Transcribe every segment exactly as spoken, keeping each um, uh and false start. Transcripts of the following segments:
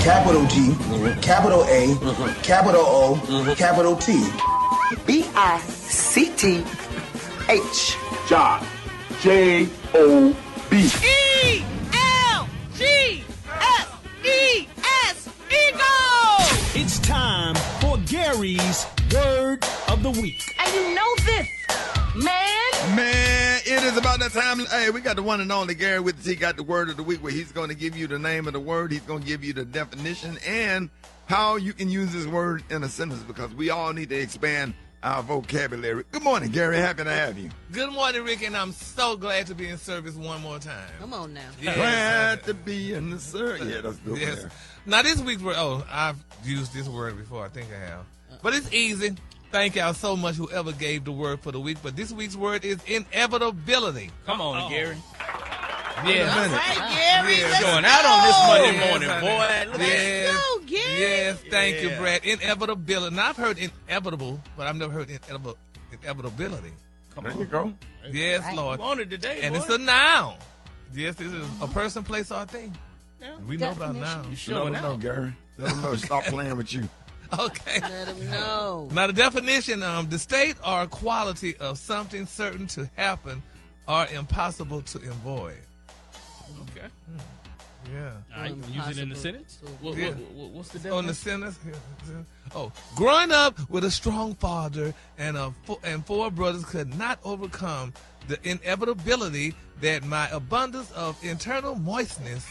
capital G, mm-hmm. capital A, mm-hmm. capital O, mm-hmm. capital T. B I C T H. John. J O B. E L G S E S. Eagle! It's time for Gary's Word of the Week. And you know this, man. Man, it is about that time. Hey, we got the one and only Gary with the T. Got the Word of the Week, where he's going to give you the name of the word. He's going to give you the definition and how you can use this word in a sentence, because we all need to expand our vocabulary. Good morning, Gary. Happy to have you. Good morning, Rick, and I'm so glad to be in service one more time. Come on now. Yes. Glad to be in the service. Yeah, that's good. Yes. Now, this week's word, oh, I've used this word before. I think I have. But it's easy. Thank y'all so much, whoever gave the word for the week. But this week's word is inevitability. Come on, oh. Gary. Yeah. All right, Gary. Yes. Let's Going go. out on this Monday Yes, morning, honey. boy. Let's Yes. go, Gary. Yes, thank Yeah. you, Brad. Inevitability. Now, I've heard inevitable, but I've never heard inevitable, inevitability. Come There on. you go. Yes, Right. Lord. You on it today, And boy. it's a noun. Yes, this is a person, place, or thing. Yeah. We know about Definition. nouns. You Let showing them know, out. Gary. Let them know. Stop playing with you. Okay. Let him know. Now, the definition, um, the state or quality of something certain to happen or impossible to avoid. Okay. Yeah. All right, you can use it in the Impossible sentence. to What, Yeah. what, what, what's the On the definition? sentence. Oh, growing up with a strong father and a fo- and four brothers could not overcome the inevitability that my abundance of internal moistness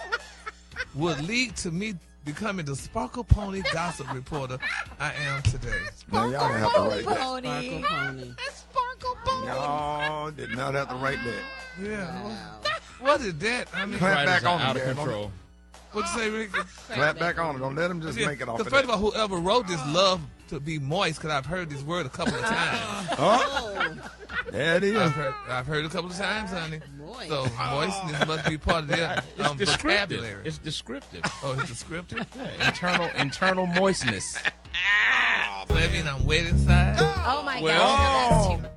would lead to me becoming the Sparkle Pony gossip reporter I am today. Now, y'all didn't have to write that. Sparkle pony. Sparkle Pony. Y'all did not have to write that. Yeah. Wow. What is that? I mean, Clap Writers back are on it, out of Gary. control. what you say, Rick? Clap back on it. Don't let them just Yeah, make it off 'cause of first that. of all, whoever wrote this loved to be moist, because I've heard this word a couple of times. Oh, there it is. I've heard, I've heard it a couple of times, honey. Moist. So moistness must be part of their It's um, descriptive. vocabulary. It's descriptive. Oh, it's descriptive? Yeah, internal internal moistness. Does that mean I'm wet inside? Oh my Well- gosh. Now that's too